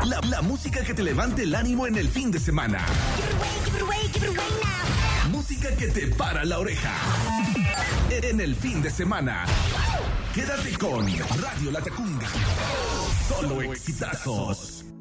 La música que te levante el ánimo en el fin de semana. Música que te para la oreja en el fin de semana. Quédate con Radio La Tacunga. Solo exitazos.